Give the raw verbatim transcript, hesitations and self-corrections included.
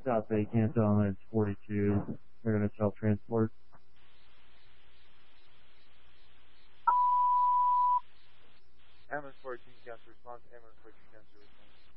South Bay, Canton, it's forty-two. They're going to self-transport. Ambulance fourteen, cancel response. Ambulance fourteen, cancel response.